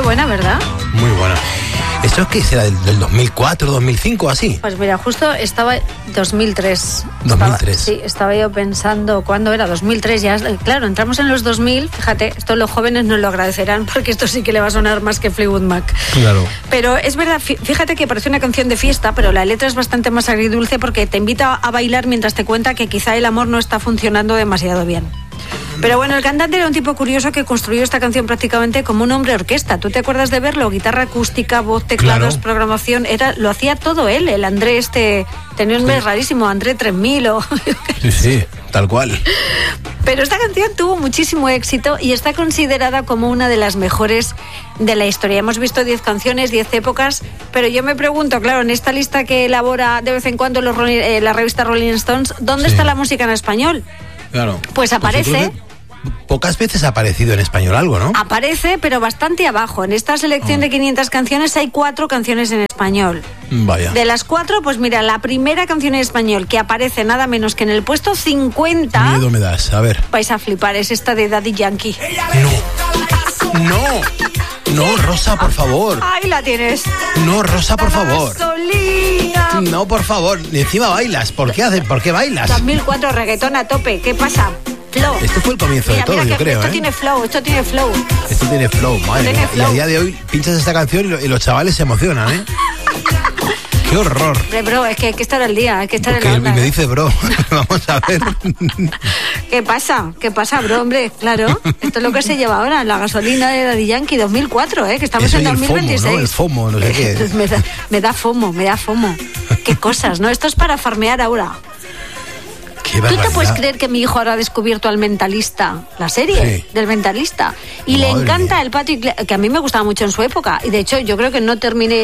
buena, ¿verdad? Muy buena. ¿Esto es qué será del 2004, 2005 así? Pues mira, justo estaba 2003. 2003. Estaba yo pensando, ¿cuándo era? 2003 ya. Claro, entramos en los 2000, fíjate, esto los jóvenes nos lo agradecerán porque esto sí que le va a sonar más que Fleetwood Mac. Claro. Pero es verdad, fíjate que parece una canción de fiesta, pero la letra es bastante más agridulce porque te invita a bailar mientras te cuenta que quizá el amor no está funcionando demasiado bien. Pero bueno, el cantante era un tipo curioso que construyó esta canción prácticamente como un hombre orquesta. ¿Tú te acuerdas de verlo? Guitarra acústica, voz, teclados, claro. Programación, lo hacía todo él. El André tenía un nombre rarísimo, André 3000 o... Sí, tal cual. Pero esta canción tuvo muchísimo éxito y está considerada como una de las mejores de la historia. Hemos visto 10 canciones, 10 épocas, pero yo me pregunto, claro, en esta lista que elabora de vez en cuando la revista Rolling Stones, ¿dónde está la música en español? Claro. Pues aparece... Pocas veces ha aparecido en español algo, ¿no? Aparece, pero bastante abajo. En esta selección de 500 canciones hay 4 canciones en español. Vaya. De las 4, pues mira, la primera canción en español que aparece nada menos que en el puesto 50... Miedo me das, a ver. Vais a flipar, es esta de Daddy Yankee. No, Rosa, por favor. Ahí la tienes. No, Rosa, por favor. Gasolina. No, por favor. Ni encima bailas. ¿Por qué bailas? 2004, reggaetón a tope. ¿Qué pasa? Flow. Esto fue el comienzo de todo, yo creo. Esto tiene flow, Esto tiene flow, madre mía. Y a día de hoy pinchas esta canción y los chavales se emocionan, ¿eh? ¡Qué horror! Bro, es que hay que estar al día, hay que estar en la onda. Y me dice bro, vamos a ver. ¿Qué pasa, bro, hombre? Claro, esto es lo que se lleva ahora, la gasolina de Daddy Yankee 2004, que estamos eso en 2026. FOMO, ¿no? El FOMO, no sé qué. Me da FOMO. Qué cosas, ¿no? Esto es para farmear ahora. ¿Tú te puedes creer que mi hijo ahora ha descubierto al Mentalista, la serie del Mentalista? Y le encanta el Patrick, que a mí me gustaba mucho en su época. Y de hecho, yo creo que no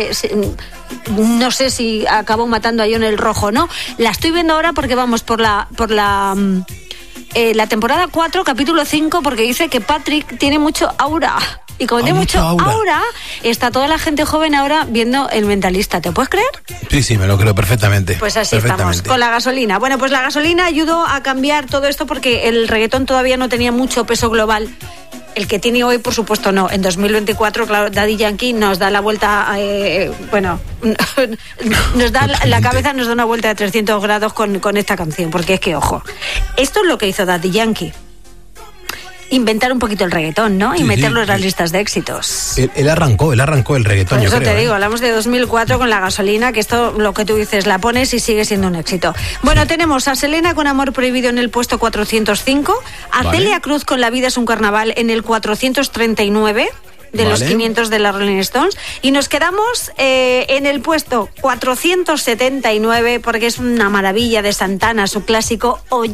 sé si acabo matando a John el Rojo, ¿no? La estoy viendo ahora porque vamos por la temporada 4, capítulo 5, porque dice que Patrick tiene mucho aura. Y como tiene mucho aura, está toda la gente joven ahora viendo el Mentalista. ¿Te puedes creer? Sí, me lo creo perfectamente. Pues así estamos, con la gasolina. Bueno, pues la gasolina ayudó a cambiar todo esto porque el reggaetón todavía no tenía mucho peso global. El que tiene hoy, por supuesto, no. En 2024, claro, Daddy Yankee nos da la vuelta, nos da la cabeza, nos da una vuelta de 300 grados con esta canción. Porque es que, ojo, esto es lo que hizo Daddy Yankee. Inventar un poquito el reggaetón, ¿no? Y meterlo en las listas de éxitos. Él arrancó el reggaetón, por eso yo creo. Te digo, hablamos de 2004 con la gasolina, que esto, lo que tú dices, la pones y sigue siendo un éxito. Bueno, tenemos a Selena con Amor Prohibido en el puesto 405, a Celia Cruz con La vida es un carnaval en el 439... de los 500 de la Rolling Stones, y nos quedamos en el puesto 479 porque es una maravilla de Santana, su clásico